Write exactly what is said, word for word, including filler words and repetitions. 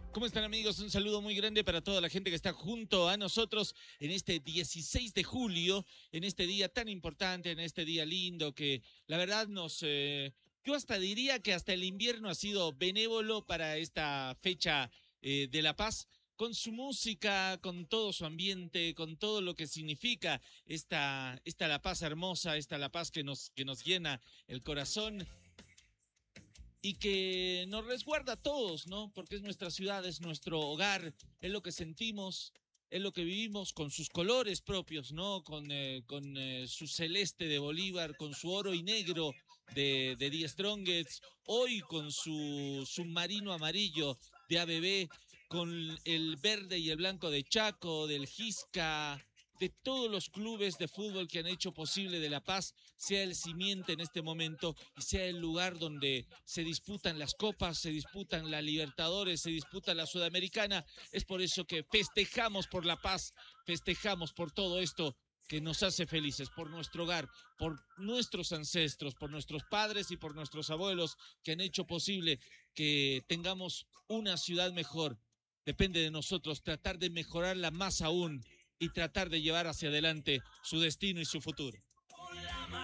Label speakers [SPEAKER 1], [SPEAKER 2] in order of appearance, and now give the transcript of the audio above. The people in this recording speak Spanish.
[SPEAKER 1] ¿Cómo están, amigos? Un saludo muy grande para toda la gente que está junto a nosotros en este dieciséis de julio, en este día tan importante, en este día lindo que la verdad nos... Eh, yo hasta diría que hasta el invierno ha sido benévolo para esta fecha eh, de La Paz, con su música, con todo su ambiente, con todo lo que significa esta, esta La Paz hermosa, esta La Paz que nos, que nos llena el corazón y que nos resguarda a todos, ¿no? Porque es nuestra ciudad, es nuestro hogar, es lo que sentimos, es lo que vivimos con sus colores propios, ¿no? Con, eh, con eh, su celeste de Bolívar, con su oro y negro de, de The Strongest, hoy con su submarino amarillo de A B B, con el verde y el blanco de Chaco, del Jisca, de todos los clubes de fútbol que han hecho posible de La Paz sea el simiente en este momento y sea el lugar donde se disputan las copas, se disputan la Libertadores, se disputa la Sudamericana. Es por eso que festejamos por La Paz, festejamos por todo esto que nos hace felices, por nuestro hogar, por nuestros ancestros, por nuestros padres y por nuestros abuelos que han hecho posible que tengamos una ciudad mejor. Depende de nosotros tratar de mejorarla más aún y tratar de llevar hacia adelante su destino y su futuro.